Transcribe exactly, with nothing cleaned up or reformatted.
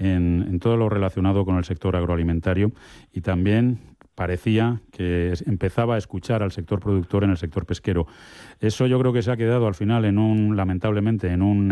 en, en todo lo relacionado con el sector agroalimentario y también parecía que empezaba a escuchar al sector productor en el sector pesquero. Eso yo creo que se ha quedado al final en un, lamentablemente, en un